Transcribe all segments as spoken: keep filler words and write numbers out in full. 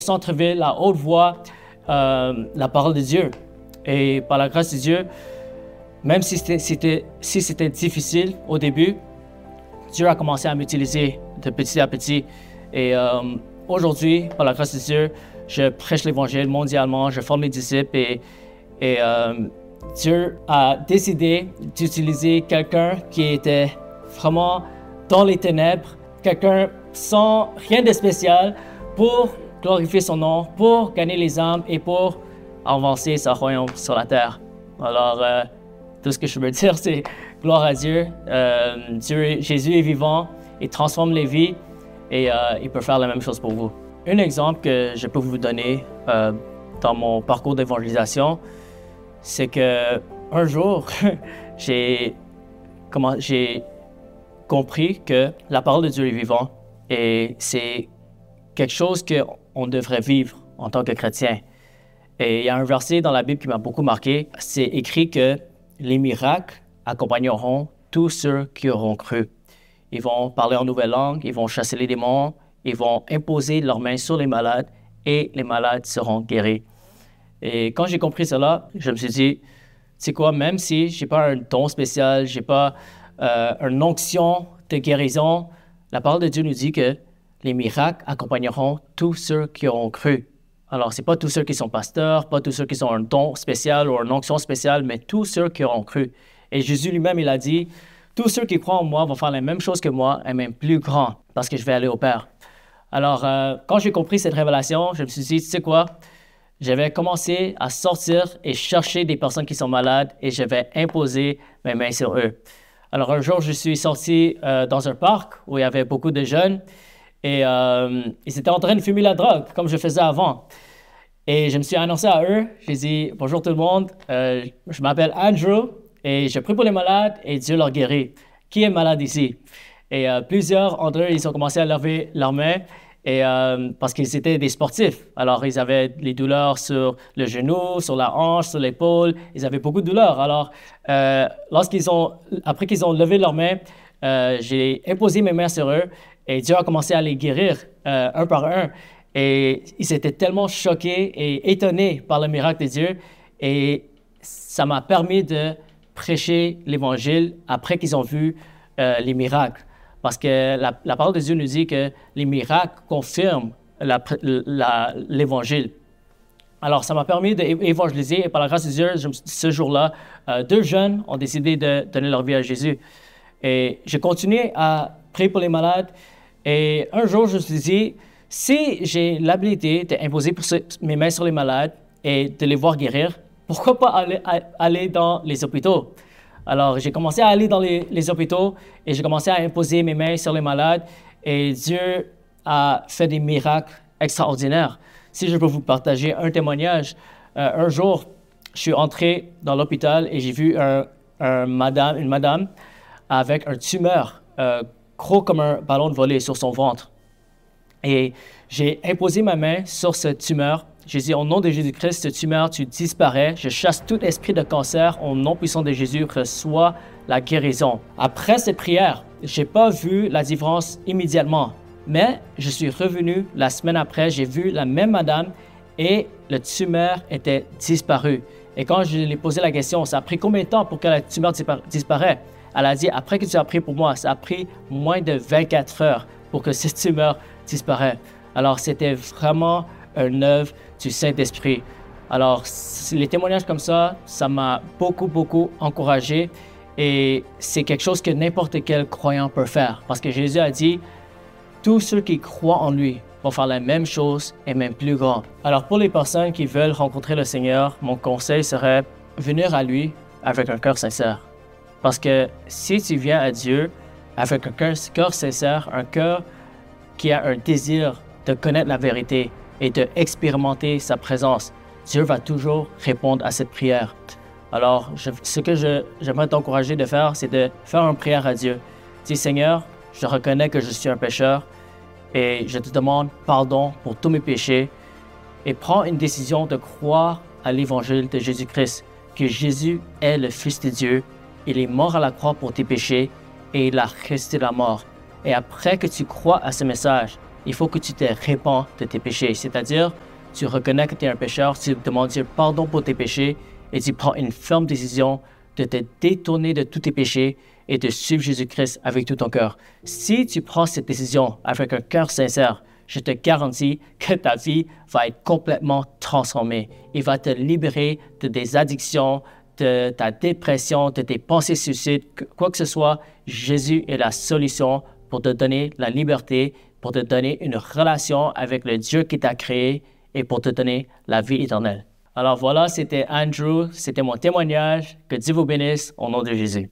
centre-ville, à haute voix, euh, la parole de Dieu. Et par la grâce de Dieu, même si c'était, c'était, si c'était difficile au début, Dieu a commencé à m'utiliser de petit à petit. Et euh, aujourd'hui, par la grâce de Dieu, je prêche l'Évangile mondialement, je forme les disciples et, et euh, Dieu a décidé d'utiliser quelqu'un qui était vraiment dans les ténèbres, quelqu'un sans rien de spécial pour glorifier son nom, pour gagner les âmes et pour avancer son royaume sur la terre. Alors, euh, tout ce que je veux dire, c'est gloire à Dieu. Euh, Dieu. Jésus est vivant, il transforme les vies et euh, il peut faire la même chose pour vous. Un exemple que je peux vous donner euh, dans mon parcours d'évangélisation, c'est que un jour, j'ai, comment, j'ai compris que la parole de Dieu est vivante et c'est quelque chose qu'on devrait vivre en tant que chrétien. Et il y a un verset dans la Bible qui m'a beaucoup marqué. C'est écrit que les miracles accompagneront tous ceux qui auront cru. Ils vont parler en nouvelle langue, ils vont chasser les démons, ils vont imposer leurs mains sur les malades et les malades seront guéris. Et quand j'ai compris cela, je me suis dit, tu sais quoi, même si je n'ai pas un don spécial, je n'ai pas euh, une onction de guérison, la parole de Dieu nous dit que les miracles accompagneront tous ceux qui auront cru. Alors, ce n'est pas tous ceux qui sont pasteurs, pas tous ceux qui ont un don spécial ou une onction spéciale, mais tous ceux qui auront cru. Et Jésus lui-même, il a dit, tous ceux qui croient en moi vont faire la même chose que moi, et même plus grand, parce que je vais aller au Père. Alors, euh, quand j'ai compris cette révélation, je me suis dit, tu sais quoi, je vais commencer à sortir et chercher des personnes qui sont malades et je vais imposer mes mains sur eux. Alors, un jour, je suis sorti euh, dans un parc où il y avait beaucoup de jeunes et euh, ils étaient en train de fumer la drogue, comme je faisais avant. Et je me suis annoncé à eux, j'ai dit, bonjour tout le monde, euh, je m'appelle Andrew et je prie pour les malades et Dieu leur guérit. Qui est malade ici? Et euh, plusieurs d'entre eux, ils ont commencé à lever leurs mains et, euh, parce qu'ils étaient des sportifs. Alors, ils avaient les douleurs sur le genou, sur la hanche, sur l'épaule. Ils avaient beaucoup de douleurs. Alors, euh, lorsqu'ils ont, après qu'ils ont levé leurs mains, euh, j'ai imposé mes mains sur eux et Dieu a commencé à les guérir euh, un par un. Et ils étaient tellement choqués et étonnés par le miracle de Dieu. Et ça m'a permis de prêcher l'Évangile après qu'ils ont vu euh, les miracles. Parce que la, la parole de Dieu nous dit que les miracles confirment la, la, l'Évangile. Alors, ça m'a permis d'évangéliser et par la grâce de Dieu, je, ce jour-là, euh, deux jeunes ont décidé de donner leur vie à Jésus. Et j'ai continué à prier pour les malades. Et un jour, je me suis dit, si j'ai l'habilité d'imposer mes mains sur les malades et de les voir guérir, pourquoi pas aller, aller dans les hôpitaux? Alors, j'ai commencé à aller dans les, les hôpitaux et j'ai commencé à imposer mes mains sur les malades et Dieu a fait des miracles extraordinaires. Si je peux vous partager un témoignage, euh, un jour, je suis entré dans l'hôpital et j'ai vu un, un madame, une madame avec un tumeur euh, gros comme un ballon de volley sur son ventre. Et j'ai imposé ma main sur ce tumeur. J'ai dit, au nom de Jésus-Christ, ce tumeur, tu disparais. Je chasse tout esprit de cancer. Au nom puissant de Jésus, reçois la guérison. Après cette prière, je n'ai pas vu la différence immédiatement. Mais je suis revenu la semaine après, j'ai vu la même madame et le tumeur était disparu. Et quand je lui ai posé la question, ça a pris combien de temps pour que la tumeur disparaisse? Elle a dit, après que tu as prié pour moi, ça a pris moins de vingt-quatre heures pour que cette tumeur disparaisse. Alors, c'était vraiment une œuvre du Saint-Esprit. Alors, les témoignages comme ça, ça m'a beaucoup, beaucoup encouragé et c'est quelque chose que n'importe quel croyant peut faire. Parce que Jésus a dit, tous ceux qui croient en lui vont faire la même chose et même plus grand. Alors, pour les personnes qui veulent rencontrer le Seigneur, mon conseil serait venir à lui avec un cœur sincère. Parce que si tu viens à Dieu avec un cœur sincère, un cœur qui a un désir de connaître la vérité et d'expérimenter sa présence, Dieu va toujours répondre à cette prière. Alors, je, ce que je, j'aimerais t'encourager de faire, c'est de faire une prière à Dieu. Dis, Seigneur, je reconnais que je suis un pécheur et je te demande pardon pour tous mes péchés et prends une décision de croire à l'évangile de Jésus-Christ, que Jésus est le Fils de Dieu, il est mort à la croix pour tes péchés et il a resté la mort. Et après que tu crois à ce message, il faut que tu te répands de tes péchés. C'est-à-dire, tu reconnais que tu es un pécheur, tu demandes Dieu pardon pour tes péchés et tu prends une ferme décision de te détourner de tous tes péchés et de suivre Jésus-Christ avec tout ton cœur. Si tu prends cette décision avec un cœur sincère, je te garantis que ta vie va être complètement transformée. Il va te libérer de tes addictions, de ta dépression, de tes pensées suicides, quoi que ce soit. Jésus est la solution pour te donner la liberté, pour te donner une relation avec le Dieu qui t'a créé et pour te donner la vie éternelle. Alors voilà, c'était Andrew, c'était mon témoignage. Que Dieu vous bénisse au nom de Jésus.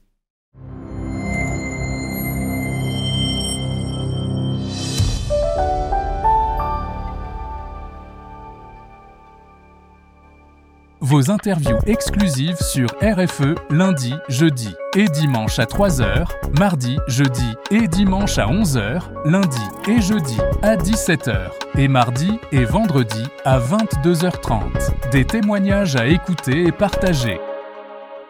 Vos interviews exclusives sur R F E lundi, jeudi et dimanche à trois heures, mardi, jeudi et dimanche à onze heures, lundi et jeudi à dix-sept heures et mardi et vendredi à vingt-deux heures trente. Des témoignages à écouter et partager.